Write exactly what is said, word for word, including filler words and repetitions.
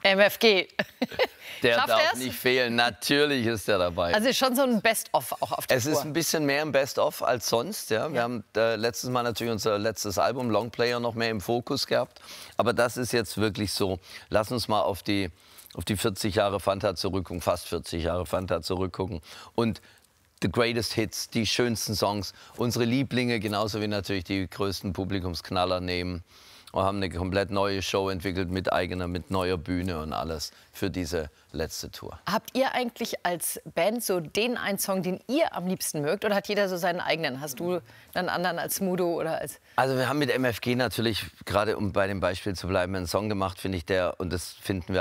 M F G. Der Schafft darf er's? nicht fehlen. Natürlich ist er dabei. Also schon so ein Best-of auch auf der Es Tour. ist ein bisschen mehr im Best-of als sonst. Ja. Wir Ja. haben äh, letztes Mal natürlich unser letztes Album Longplayer noch mehr im Fokus gehabt. Aber das ist jetzt wirklich so. Lass uns mal auf die, auf die vierzig Jahre Fanta zurückgucken, fast vierzig Jahre Fanta zurückgucken. Und the greatest hits, die schönsten Songs, unsere Lieblinge, genauso wie natürlich die größten Publikumsknaller nehmen. Wir haben eine komplett neue Show entwickelt mit eigener, mit neuer Bühne und alles für diese letzte Tour. Habt ihr eigentlich als Band so den einen Song, den ihr am liebsten mögt? Oder hat jeder so seinen eigenen? Hast du einen anderen als Smudo oder als... Also wir haben mit M F G natürlich, gerade um bei dem Beispiel zu bleiben, einen Song gemacht, finde ich, der, und das finden wir